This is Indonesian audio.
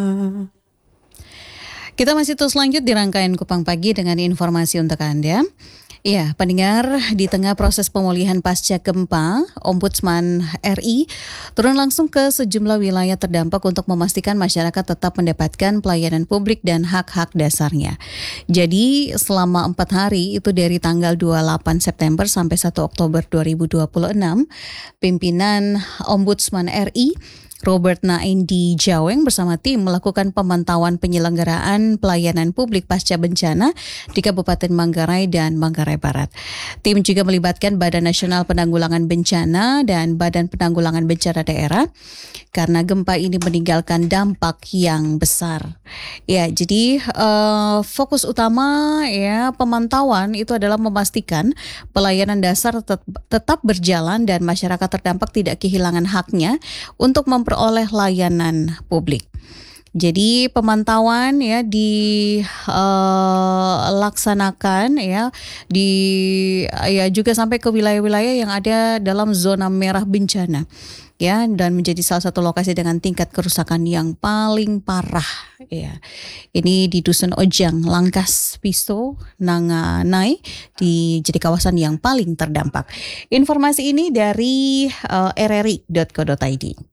Kita masih terus lanjut di rangkaian Kupang Pagi dengan informasi untuk Anda. Ya, pendengar, di tengah proses pemulihan pasca gempa, Ombudsman RI turun langsung ke sejumlah wilayah terdampak untuk memastikan masyarakat tetap mendapatkan pelayanan publik dan hak-hak dasarnya. Jadi, selama 4 hari, itu dari tanggal 28 September sampai 1 Oktober 2026, pimpinan Ombudsman RI Robert Nain di Jaweng bersama tim melakukan pemantauan penyelenggaraan pelayanan publik pasca bencana di Kabupaten Manggarai dan Manggarai Barat. Tim juga melibatkan Badan Nasional Penanggulangan Bencana dan Badan Penanggulangan Bencana Daerah karena gempa ini meninggalkan dampak yang besar. Ya, jadi fokus utama ya pemantauan itu adalah memastikan pelayanan dasar tetap berjalan dan masyarakat terdampak tidak kehilangan haknya untuk memperoleh layanan publik. Jadi pemantauan ya dilaksanakan juga sampai ke wilayah-wilayah yang ada dalam zona merah bencana ya, dan menjadi salah satu lokasi dengan tingkat kerusakan yang paling parah ya. Ini di Dusun Ojang, Langkas, Piso, Nanganai jadi kawasan yang paling terdampak. Informasi ini dari rri.co.id.